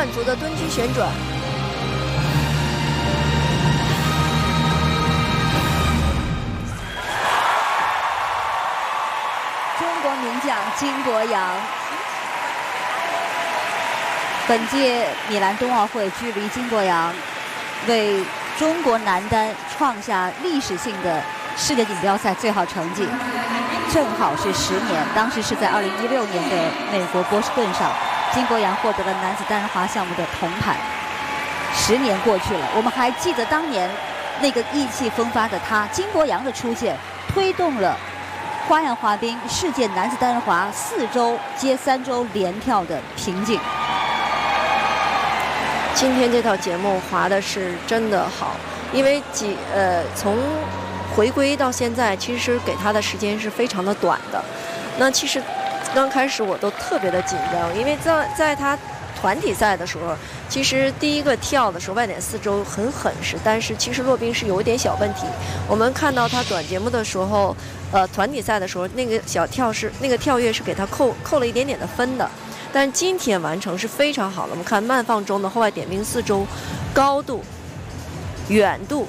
慢足的蹲居旋转。 中国名将金博洋，本届米兰冬奥会距离金博洋为中国男单创下历史性的世界锦标赛最好成绩，正好是10年。当时是在2016年的美国波士顿上，金博洋获得了男子单人滑项目的铜牌。10年过去了，我们还记得当年那个意气风发的他，金博洋的出现，推动了花样滑冰世界男子单人滑4周接3周连跳的瓶颈。 今天这套节目滑的是真的好，因为从回归到现在，其实给他的时间是非常的短的。那其实刚开始我都特别的紧张，因为在他团体赛的时候，其实第一个跳的时候外点4周很狠实，但是其实落冰是有一点小问题。我们看到他短节目的时候，团体赛的时候那个那个跳跃是给他扣了一点点的分的。但今天完成是非常好的。我们看慢放中的后外点冰4周，高度、远度，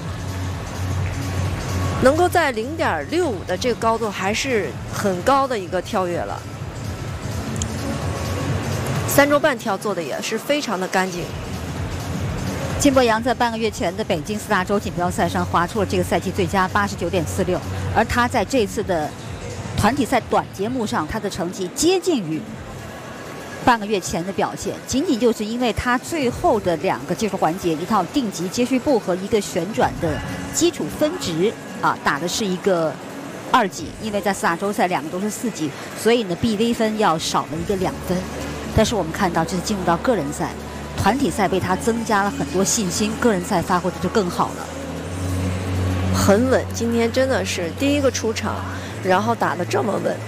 能够在0.65的这个高度还是很高的一个跳跃了。3周半跳做的也是非常的干净。 金博洋在半个月前的北京4大洲锦标赛上滑出了这个赛季最佳89.46，而他在这次的团体赛短节目上，他的成绩接近于半个月前的表现，仅仅就是因为他最后的2个技术环节，一套定级接续步和一个旋转的基础分值打的是一个2级，因为在4大洲赛2个都是4级，所以呢 BV 分要少了一个2分。但是我们看到这是进入到个人赛，团体赛被他增加了很多信心，个人赛发挥的就更好了， 很稳。今天真的是第一个出场，然后打得这么稳。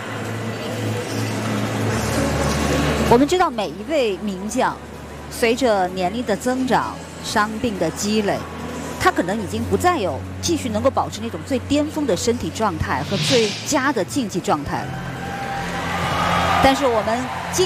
我们知道每一位名将，随着年龄的增长、伤病的积累，他可能已经不再有继续能够保持那种最巅峰的身体状态和最佳的竞技状态了。但是我们